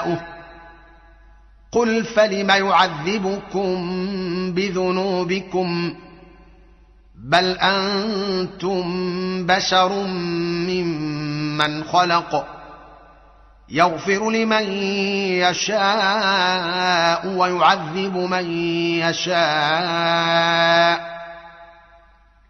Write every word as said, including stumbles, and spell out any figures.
قل فلم يعذبكم بذنوبكم بل أنتم بشر ممن خلق يغفر لمن يشاء ويعذب من يشاء